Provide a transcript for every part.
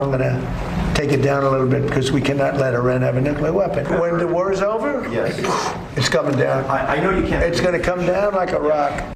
I'm going to take it down a little bit because we cannot let Iran have a nuclear weapon. When the war is over, yes, it's coming down. I know you can't. It's going to come down like a rock.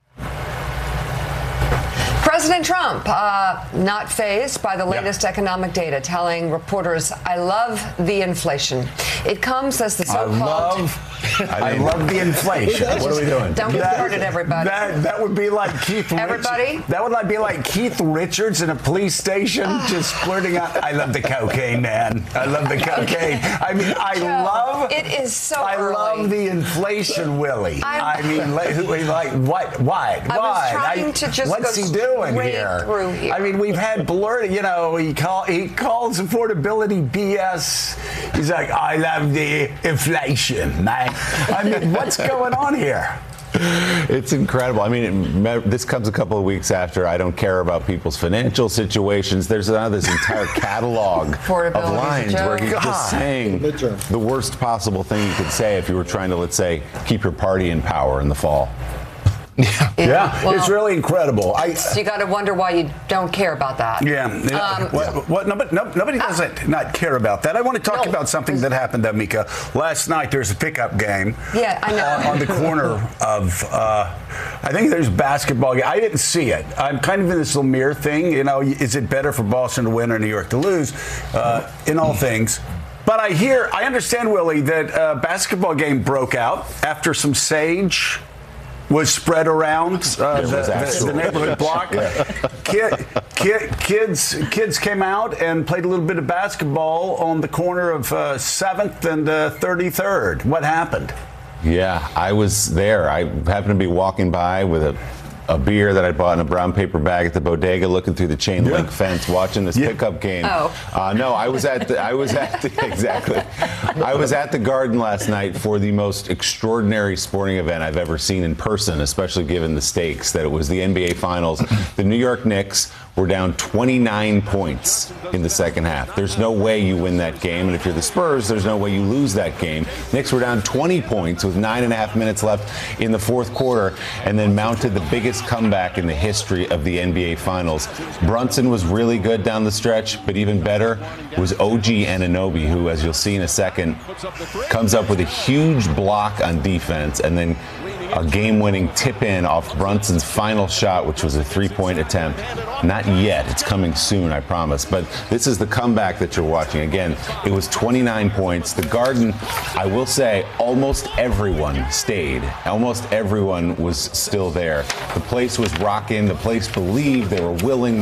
President Trump, not fazed by the latest economic data, telling reporters, I love the inflation. It comes as the so-called... I love the inflation. What are we doing? Don't get started, everybody. That would be like Keith Everybody? That would be like Keith Richards in a police station just blurting out, I love the cocaine, man. I love the cocaine. I mean, It is so I early. love the inflation, Willie. I mean, like what? Why? I was trying to just what's go he doing straight here? through here. I mean, we've had blurred, he calls affordability BS. He's like, I love the inflation, man. I mean, what's going on here? It's incredible. I mean, this comes a couple of weeks after I don't care about people's financial situations. There's now this entire catalog of lines where he's just saying the worst possible thing you could say if you were trying to, let's say, keep your party in power in the fall. Yeah, well, it's really incredible. You got to wonder why you don't care about that. Yeah. Nobody doesn't not care about that. I want to talk about something that happened, Mika. Last night there's a pickup game. Yeah, I know. On the corner of, I think there's a basketball game. I didn't see it. I'm kind of in this Lemire thing. You know, is it better for Boston to win or New York to lose? In all things. But I understand, Willie, that a basketball game broke out after some sage was spread around the neighborhood block. Kids came out and played a little bit of basketball on the corner of 7th and 33rd. What happened? Yeah, I was there. I happened to be walking by with a beer that I bought in a brown paper bag at the bodega, looking through the chain link fence, watching this pickup game. No, I was at the Garden last night for the most extraordinary sporting event I've ever seen in person, especially given the stakes that it was the NBA Finals. The New York Knicks were down 29 points in the second half. There's no way you win that game, and if you're the Spurs, there's no way you lose that game. Knicks were down 20 points with 9.5 minutes left in the fourth quarter, and then mounted the biggest comeback in the history of the NBA Finals. Brunson was really good down the stretch, but even better was OG Anunoby, who, as you'll see in a second, comes up with a huge block on defense, and then a game-winning tip-in off Brunson's final shot, which was a three-point attempt. Not yet. It's coming soon, I promise. But this is the comeback that you're watching. Again, it was 29 points. The Garden, I will say, almost everyone stayed. Almost everyone was still there. The place was rocking. The place believed. They were willing.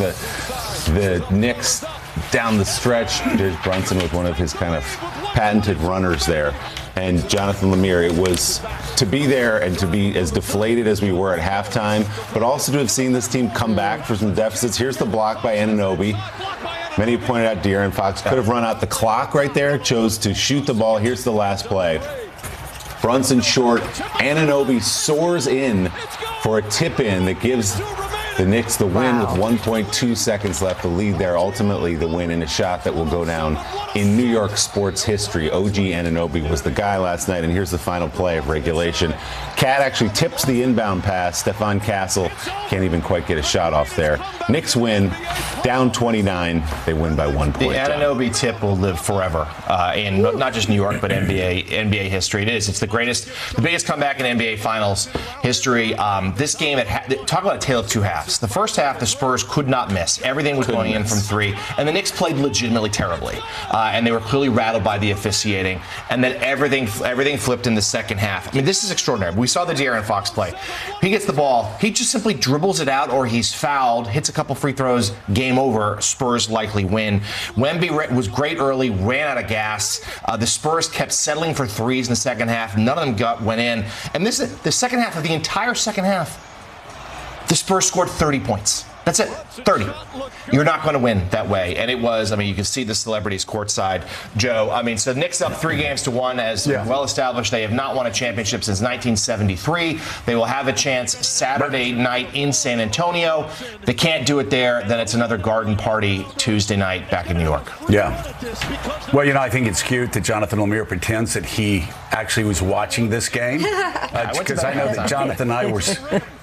The Knicks down the stretch. There's Brunson with one of his kind of patented runners there. And Jonathan Lemire, it was to be there and to be as deflated as we were at halftime, but also to have seen this team come back for some deficits. Here's the block by Anunoby. Many pointed out De'Aaron Fox could have run out the clock right there, chose to shoot the ball. Here's the last play. Brunson short. Anunoby soars in for a tip-in that gives the Knicks the win with 1.2 seconds left. The lead there, ultimately the win in a shot that will go down in New York sports history. OG Anunoby was the guy last night, and here's the final play of regulation. Cat actually tips the inbound pass. Stephon Castle can't even quite get a shot off there. Knicks win, down 29. They win by 1 point. The Anunoby tip will live forever in not just New York, but NBA history. It's the biggest comeback in NBA Finals history. This game, talk about a tale of two halves. The first half, the Spurs could not miss. Everything was going in from three. And the Knicks played legitimately terribly. And they were clearly rattled by the officiating. And then everything flipped in the second half. I mean, this is extraordinary. We saw the De'Aaron Fox play. He gets the ball. He just simply dribbles it out, or he's fouled, hits a couple free throws, game over. Spurs likely win. Wemby was great early, ran out of gas. The Spurs kept settling for threes in the second half. None of them went in. And this is the second half of the entire second half. The Spurs scored 30 points. That's it. 30. You're not going to win that way. And it was, I mean, you can see the celebrities courtside. Joe, I mean, so the Knicks up 3-1 as well established. They have not won a championship since 1973. They will have a chance Saturday night in San Antonio. They can't do it there. Then it's another garden party Tuesday night back in New York. Yeah. Well, you know, I think it's cute that Jonathan Lemire pretends that he actually was watching this game. Because I know that Jonathan and I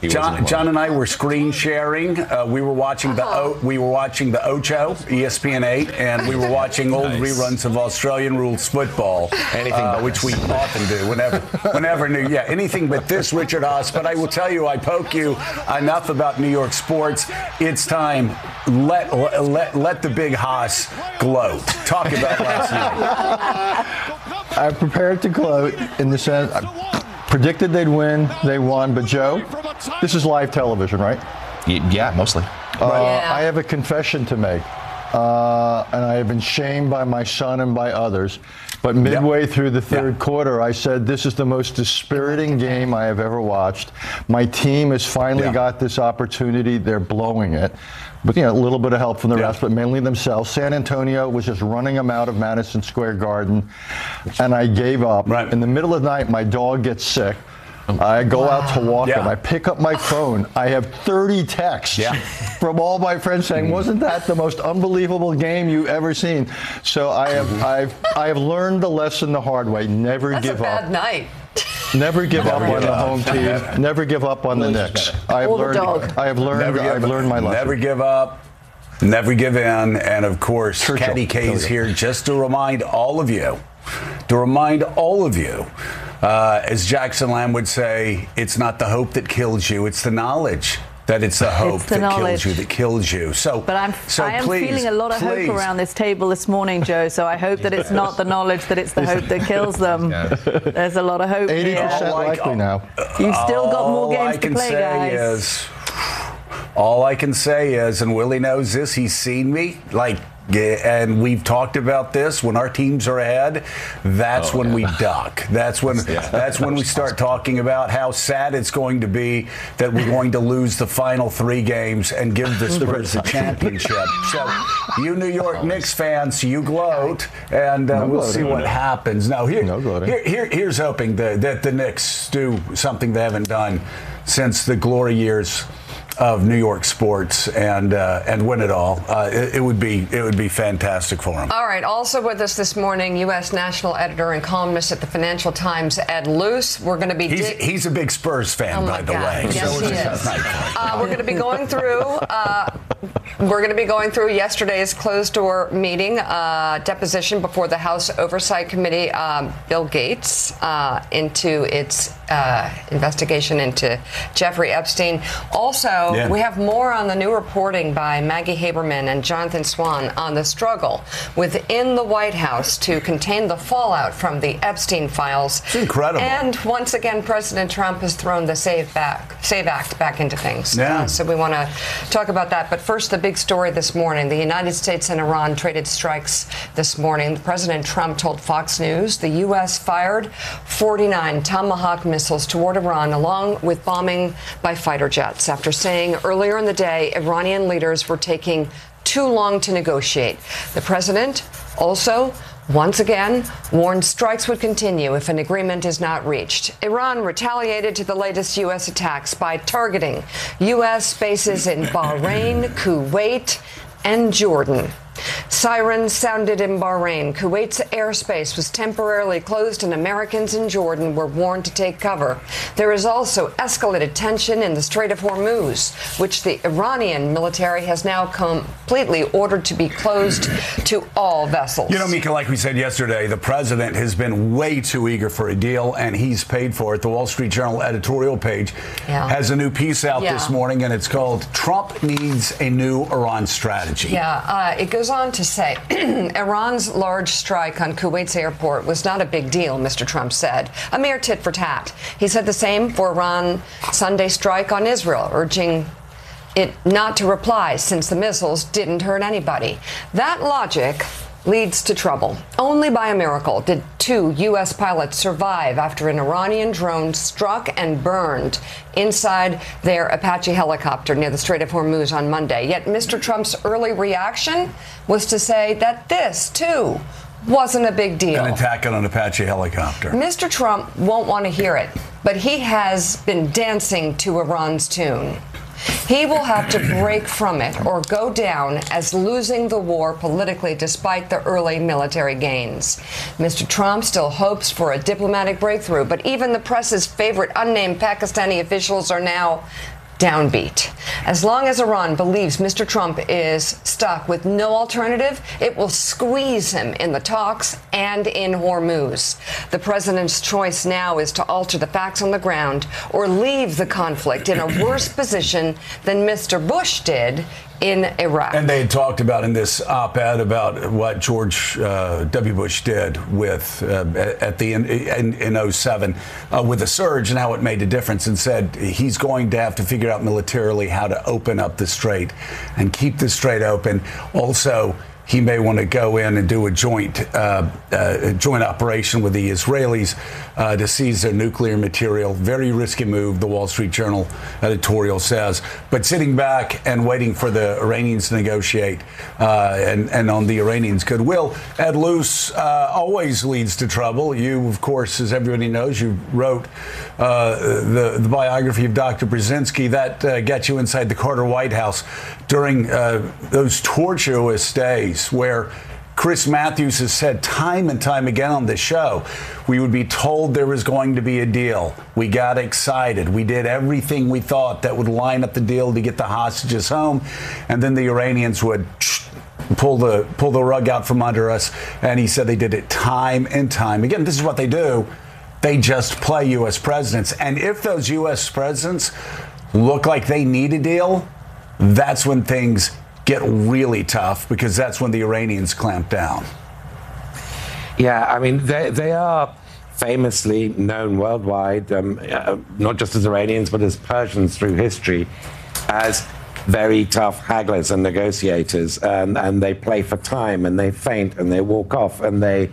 John and I were screen sharing. We were watching the Ocho, ESPN8, and we were watching old reruns of Australian rules football, which we often do whenever new. Yeah, anything but this, Richard Haas. But I will tell you, I poke you enough about New York sports. It's time. Let the big Haas gloat. Talk about last night. I'm prepared to gloat in the sense. Predicted they'd win, they won, but Joe, this is live television, right? Yeah, mostly. I have a confession to make, and I have been shamed by my son and by others, but midway through the third quarter, I said, this is the most dispiriting game I have ever watched. My team has finally got this opportunity. They're blowing it. But, a little bit of help from the rest, but mainly themselves. San Antonio was just running them out of Madison Square Garden, and I gave up. Right. In the middle of the night, my dog gets sick. I go out to walk him. I pick up my phone. I have 30 texts from all my friends saying, wasn't that the most unbelievable game you ever seen? So I have learned the lesson the hard way. Never give up. That's a bad night. Never give up on the home team. Never give up on the Knicks. I have learned my lesson. Never give up. Never give in. And of course, Caddy K's here just to remind all of you, as Jackson Lamb would say, it's not the hope that kills you, it's the knowledge that it's the hope that kills you. But I am feeling a lot of hope around this table this morning, Joe. So I hope that it's not the knowledge that it's the hope that kills them. There's a lot of hope 80% likely now. You've still got more games to play, guys. All I can say is, and Willie knows this, he's seen me, and we've talked about this, when our teams are ahead, that's when we duck. That's when we start talking about how sad it's going to be that we're going to lose the final 3 games and give the Spurs the championship. So you New York Knicks fans, you gloat, and we'll see what happens. Now, here's hoping that the Knicks do something they haven't done since the glory years of New York sports and win it all. It would be fantastic for him. All right. Also with us this morning, U.S. national editor and columnist at the Financial Times, Ed Luce. We're going to be he's a big Spurs fan, by the way. Yes, he is. We're going to be going through. We're going to be going through yesterday's closed-door meeting, deposition before the House Oversight Committee, Bill Gates, into its investigation into Jeffrey Epstein. Also, we have more on the new reporting by Maggie Haberman and Jonathan Swan on the struggle within the White House to contain the fallout from the Epstein files. It's incredible. And once again, President Trump has thrown the SAVE Act back into things. Yeah. So we want to talk about that. But first, the big story this morning. The United States and Iran traded strikes this morning. President Trump told Fox News the U.S. fired 49 Tomahawk missiles toward Iran, along with bombing by fighter jets, after saying earlier in the day Iranian leaders were taking too long to negotiate. The president also once again warned strikes would continue if an agreement is not reached. Iran retaliated to the latest U.S. attacks by targeting U.S. bases in Bahrain, Kuwait, and Jordan. Sirens sounded in Bahrain. Kuwait's airspace was temporarily closed, and Americans in Jordan were warned to take cover. There is also escalated tension in the Strait of Hormuz, which the Iranian military has now completely ordered to be closed to all vessels. You know, Mika, like we said yesterday, the president has been way too eager for a deal, and he's paid for it. The Wall Street Journal editorial page has a new piece out this morning, and it's called "Trump Needs a New Iran Strategy." It goes on to say Iran's large strike on Kuwait's airport was not a big deal, Mr. Trump said. A mere tit for tat. He said the same for Iran's Sunday strike on Israel, urging it not to reply since the missiles didn't hurt anybody. That logic leads to trouble. Only by a miracle did 2 U.S. pilots survive after an Iranian drone struck and burned inside their Apache helicopter near the Strait of Hormuz on Monday. Yet Mr. Trump's early reaction was to say that this, too, wasn't a big deal. An attack on an Apache helicopter. Mr. Trump won't want to hear it, but he has been dancing to Iran's tune. He will have to break from it or go down as losing the war politically despite the early military gains. Mr. Trump still hopes for a diplomatic breakthrough, but even the press's favorite unnamed Pakistani officials are now downbeat. As long as Iran believes Mr. Trump is stuck with no alternative, it will squeeze him in the talks and in Hormuz. The president's choice now is to alter the facts on the ground or leave the conflict in a worse position than Mr. Bush did in Iraq. And they had talked about in this op-ed about what George W. Bush did with at the end in 07 with the surge and how it made a difference, and said he's going to have to figure out militarily how to open up the strait and keep the strait open. Also, he may want to go in and do a joint operation with the Israelis to seize their nuclear material. Very risky move, the Wall Street Journal editorial says. But sitting back and waiting for the Iranians to negotiate and on the Iranians' goodwill. Ed Luce always leads to trouble. You, of course, as everybody knows, you wrote the biography of Dr. Brzezinski. That got you inside the Carter White House during those tortuous days where Chris Matthews has said time and time again on this show, we would be told there was going to be a deal. We got excited. We did everything we thought that would line up the deal to get the hostages home. And then the Iranians would pull the rug out from under us. And he said they did it time and time again. This is what they do. They just play U.S. presidents. And if those U.S. presidents look like they need a deal, that's when things get really tough, because that's when the Iranians clamp down. Yeah, I mean, they are famously known worldwide, not just as Iranians, but as Persians through history, as very tough hagglers and negotiators. And they play for time, and they feint, and they walk off, and they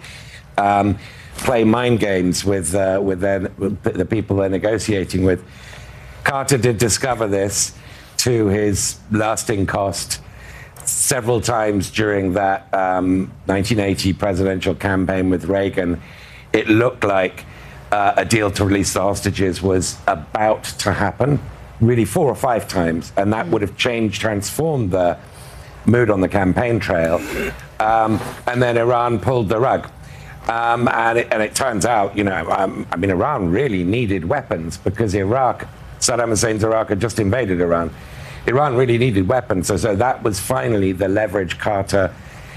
play mind games with the people they're negotiating with. Carter did discover this to his lasting cost several times during that 1980 presidential campaign with Reagan. It looked like a deal to release the hostages was about to happen, really 4 or 5 times, and that would have transformed the mood on the campaign trail. And then Iran pulled the rug. And it turns out, I mean, Iran really needed weapons, because Saddam Hussein's Iraq had just invaded Iran. Iran really needed weapons, so that was finally the leverage Carter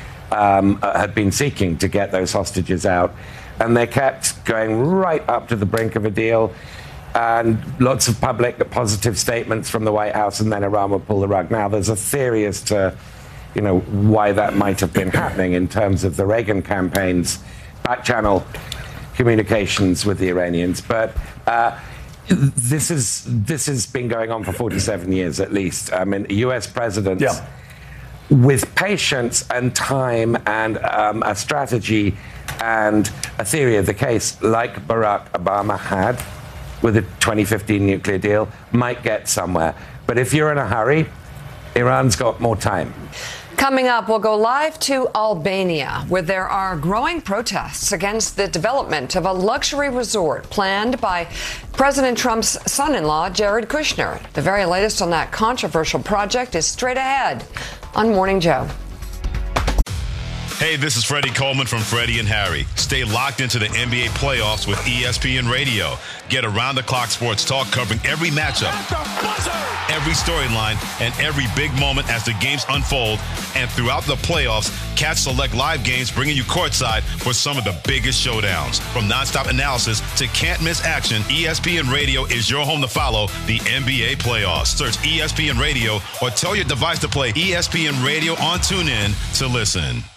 had been seeking to get those hostages out. And they kept going right up to the brink of a deal, and lots of public positive statements from the White House, and then Iran would pull the rug. Now, there's a theory as to, why that might have been happening in terms of the Reagan campaign's back-channel communications with the Iranians, but this has been going on for 47 years at least. I mean, U.S. presidents, with patience and time and a strategy and a theory of the case, like Barack Obama had with the 2015 nuclear deal, might get somewhere. But if you're in a hurry, Iran's got more time. Coming up, we'll go live to Albania, where there are growing protests against the development of a luxury resort planned by President Trump's son-in-law, Jared Kushner. The very latest on that controversial project is straight ahead on Morning Joe. Hey, this is Freddie Coleman from Freddie and Harry. Stay locked into the NBA playoffs with ESPN Radio. Get around-the-clock sports talk covering every matchup, every storyline, and every big moment as the games unfold. And throughout the playoffs, catch select live games bringing you courtside for some of the biggest showdowns. From nonstop analysis to can't-miss action, ESPN Radio is your home to follow the NBA playoffs. Search ESPN Radio or tell your device to play ESPN Radio on TuneIn to listen.